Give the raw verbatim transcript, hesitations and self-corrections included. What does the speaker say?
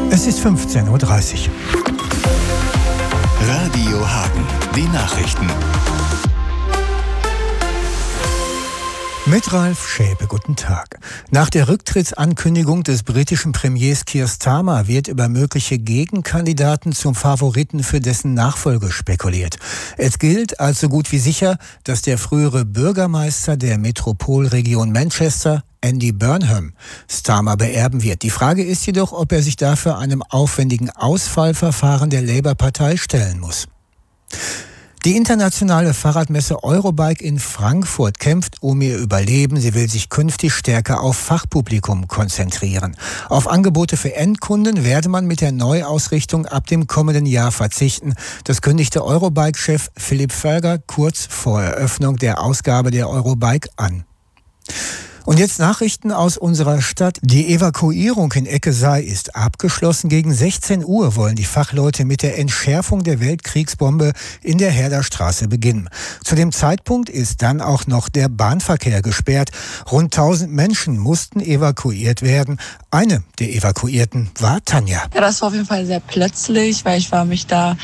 Es ist fünfzehn Uhr dreißig. Radio Hagen, die Nachrichten. Mit Ralf Schäpe, guten Tag. Nach der Rücktrittsankündigung des britischen Premiers Keir Starmer wird über mögliche Gegenkandidaten zum Favoriten für dessen Nachfolge spekuliert. Es gilt als so gut wie sicher, dass der frühere Bürgermeister der Metropolregion Manchester, Andy Burnham, Starmer beerben wird. Die Frage ist jedoch, ob er sich dafür einem aufwendigen Auswahlverfahren der Labour-Partei stellen muss. Die internationale Fahrradmesse Eurobike in Frankfurt kämpft um ihr Überleben. Sie will sich künftig stärker auf Fachpublikum konzentrieren. Auf Angebote für Endkunden werde man mit der Neuausrichtung ab dem kommenden Jahr verzichten. Das kündigte Eurobike-Chef Philipp Völger kurz vor Eröffnung der Ausgabe der Eurobike an. Und jetzt Nachrichten aus unserer Stadt. Die Evakuierung in Eckesei ist abgeschlossen. Gegen sechzehn Uhr wollen die Fachleute mit der Entschärfung der Weltkriegsbombe in der Herderstraße beginnen. Zu dem Zeitpunkt ist dann auch noch der Bahnverkehr gesperrt. Rund tausend Menschen mussten evakuiert werden. Eine der Evakuierten war Tanja. Ja, das war auf jeden Fall sehr plötzlich, weil ich war mich da